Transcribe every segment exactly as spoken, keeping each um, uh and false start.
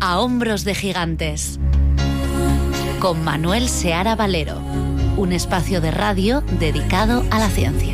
A hombros de gigantes, con Manuel Seara Valero, un espacio de radio dedicado a la ciencia.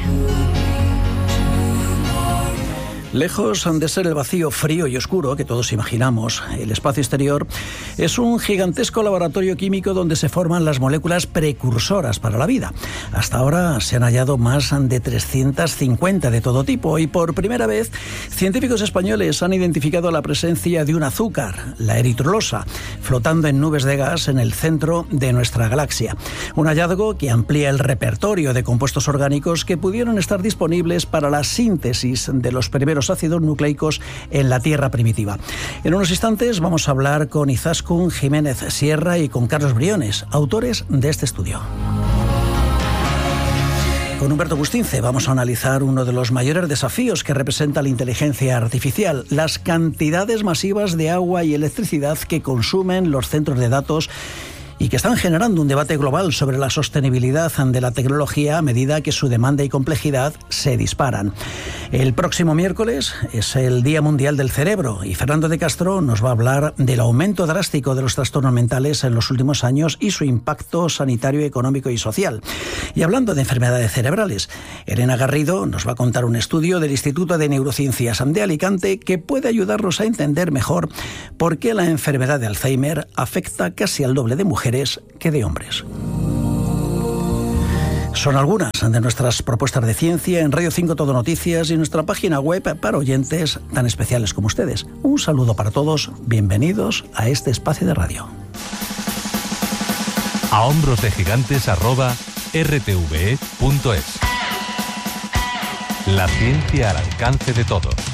Lejos de ser el vacío frío y oscuro que todos imaginamos, el espacio exterior es un gigantesco laboratorio químico donde se forman las moléculas precursoras para la vida. Hasta ahora se han hallado más de trescientas cincuenta de todo tipo y por primera vez científicos españoles han identificado la presencia de un azúcar, la eritrolosa, flotando en nubes de gas en el centro de nuestra galaxia. Un hallazgo que amplía el repertorio de compuestos orgánicos que pudieron estar disponibles para la síntesis de los primeros ácidos nucleicos en la Tierra primitiva. En unos instantes vamos a hablar con Izaskun Jiménez Sierra y con Carlos Briones, autores de este estudio. Con Humberto Bustince vamos a analizar uno de los mayores desafíos que representa la inteligencia artificial, las cantidades masivas de agua y electricidad que consumen los centros de datos y que están generando un debate global sobre la sostenibilidad de la tecnología a medida que su demanda y complejidad se disparan. El próximo miércoles es el Día Mundial del Cerebro y Fernando de Castro nos va a hablar del aumento drástico de los trastornos mentales en los últimos años y su impacto sanitario, económico y social. Y hablando de enfermedades cerebrales, Elena Garrido nos va a contar un estudio del Instituto de Neurociencias de Alicante que puede ayudarnos a entender mejor por qué la enfermedad de Alzheimer afecta casi al doble de mujeres que de hombres. Son algunas de nuestras propuestas de ciencia en Radio cinco Todo Noticias y nuestra página web para oyentes tan especiales como ustedes. Un saludo para todos, bienvenidos a este espacio de radio. A hombros de gigantes arroba r t v e punto es. La ciencia al alcance de todos.